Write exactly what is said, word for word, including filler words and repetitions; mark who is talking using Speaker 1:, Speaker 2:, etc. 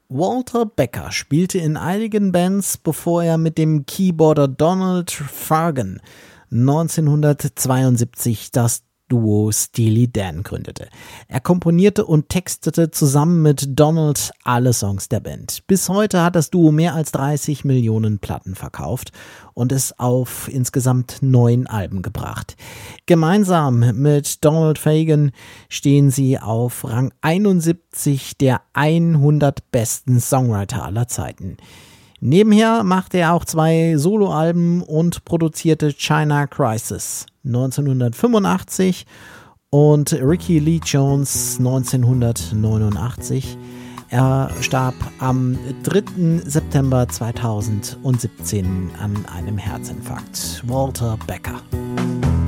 Speaker 1: Walter Becker spielte in einigen Bands, bevor er mit dem Keyboarder Donald Fagen neunzehnhundertzweiundsiebzig das Duo Steely Dan gründete. Er komponierte und textete zusammen mit Donald alle Songs der Band. Bis heute hat das Duo mehr als dreißig Millionen Platten verkauft und es auf insgesamt neun Alben gebracht. Gemeinsam mit Donald Fagen stehen sie auf Rang einundsiebzig der hundert besten Songwriter aller Zeiten. Nebenher machte er auch zwei Soloalben und produzierte China Crisis neunzehnhundertfünfundachtzig und Ricky Lee Jones neunzehnhundertneunundachtzig. Er starb am dritten September zweitausendsiebzehn an einem Herzinfarkt. Walter Becker.